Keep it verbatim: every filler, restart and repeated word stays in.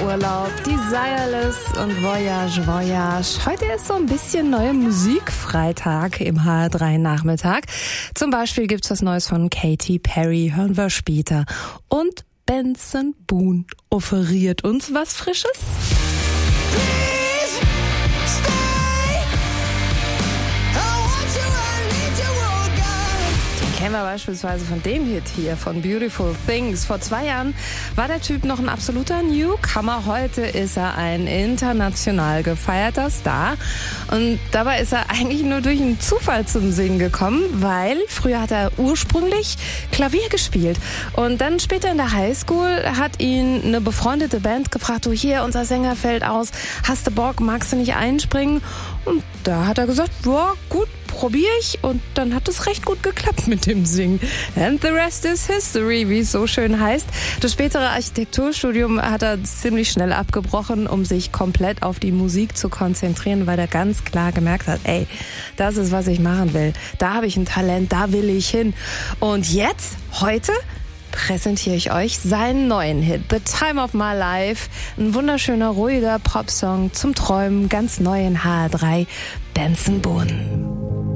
Sommerurlaub, Desireless und Voyage, Voyage. Heute ist so ein bisschen neue Musikfreitag im H R drei Nachmittag. Zum Beispiel gibt's was Neues von Katy Perry, hören wir später. Und Benson Boone offeriert uns was Frisches. Kennen wir beispielsweise von dem Hit hier, von Beautiful Things. Vor zwei Jahren war der Typ noch ein absoluter Newcomer. Heute ist er ein international gefeierter Star. Und dabei ist er eigentlich nur durch einen Zufall zum Singen gekommen, weil früher hat er ursprünglich Klavier gespielt. Und dann später in der Highschool hat ihn eine befreundete Band gefragt, du, hier, unser Sänger fällt aus, hast du Bock, magst du nicht einspringen? Und da hat er gesagt, ja, gut, probiere ich. Und dann hat es recht gut geklappt mit dem Singen. And the rest is history, wie es so schön heißt. Das spätere Architekturstudium hat er ziemlich schnell abgebrochen, um sich komplett auf die Musik zu konzentrieren, weil er ganz klar gemerkt hat, ey, das ist, was ich machen will. Da habe ich ein Talent, da will ich hin. Und jetzt, heute, präsentiere ich euch seinen neuen Hit, The Time of My Life. Ein wunderschöner, ruhiger Popsong zum Träumen, ganz neu in H R drei, Benson Boone.